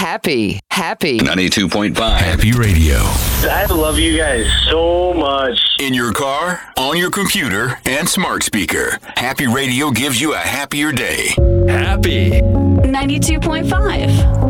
Happy 92.5 Happy Radio. I love you guys so much. In your car, on your computer, and smart speaker. Happy Radio gives you a happier day. Happy 92.5